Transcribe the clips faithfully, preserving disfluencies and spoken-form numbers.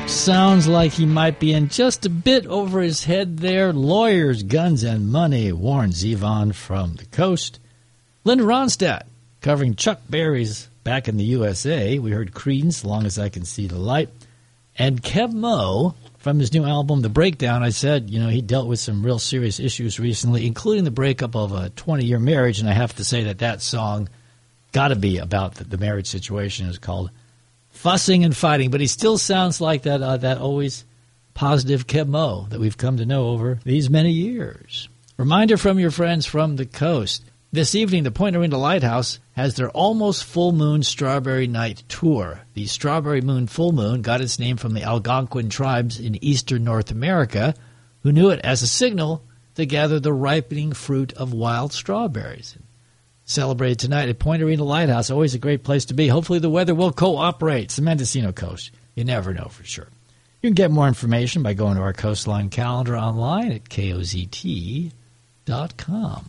Sounds like he might be in just a bit over his head there. Lawyers, Guns, and Money. Warren Zevon from the Coast. Linda Ronstadt covering Chuck Berry's Back in the U S A. We heard Creedence, Long as I Can See the Light. And Kev Moe from his new album, The Breakdown. I said, you know, he dealt with some real serious issues recently, including the breakup of a twenty-year marriage. And I have to say that that song got to be about the, the marriage situation. It's called Fussing and Fighting, but he still sounds like that uh, that always positive Kev Moe that we've come to know over these many years. Reminder from your friends from the Coast. This evening, the Point Arena Lighthouse has their Almost Full Moon Strawberry Night Tour. The Strawberry Moon Full Moon got its name from the Algonquin tribes in eastern North America, who knew it as a signal to gather the ripening fruit of wild strawberries. Celebrated tonight at Point Arena Lighthouse. Always a great place to be. Hopefully the weather will cooperate. It's the Mendocino Coast. You never know for sure. You can get more information by going to our Coastline calendar online at K O Z T dot com.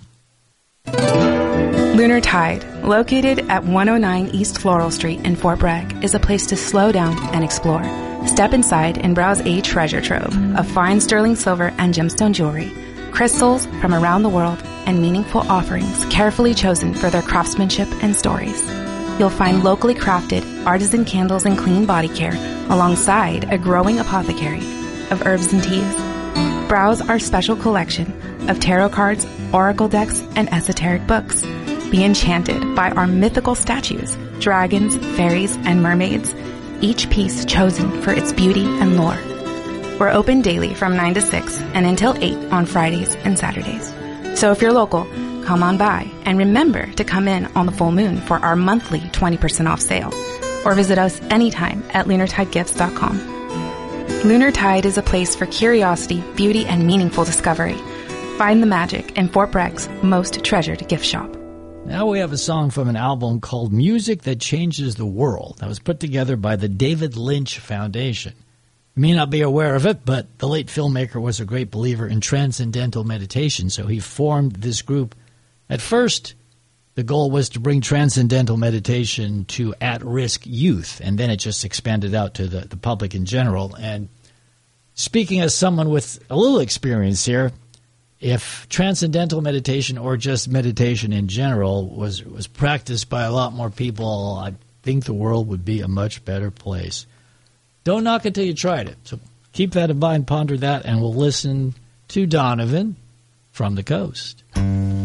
Lunar Tide, located at one oh nine East Floral Street in Fort Bragg, is a place to slow down and explore. Step inside and browse a treasure trove of fine sterling silver and gemstone jewelry, crystals from around the world, and meaningful offerings carefully chosen for their craftsmanship and stories. You'll find locally crafted artisan candles and clean body care alongside a growing apothecary of herbs and teas. Browse our special collection of tarot cards, oracle decks, and esoteric books. Be enchanted by our mythical statues, dragons, fairies, and mermaids, each piece chosen for its beauty and lore. We're open daily from nine to six and until eight on Fridays and Saturdays. So if you're local, come on by and remember to come in on the full moon for our monthly twenty percent off sale, or visit us anytime at lunar tide gifts dot com. Lunar Tide is a place for curiosity, beauty, and meaningful discovery. Find the magic in Fort Bragg's most treasured gift shop. Now we have a song from an album called Music That Changes the World that was put together by the David Lynch Foundation. You may not be aware of it, but the late filmmaker was a great believer in transcendental meditation, so he formed this group. At first, the goal was to bring transcendental meditation to at-risk youth, and then it just expanded out to the, the public in general. And speaking as someone with a little experience here, if transcendental meditation or just meditation in general was, was practiced by a lot more people, I think the world would be a much better place. Don't knock until you tried it. So keep that in mind, ponder that, and we'll listen to Donovan from the Coast.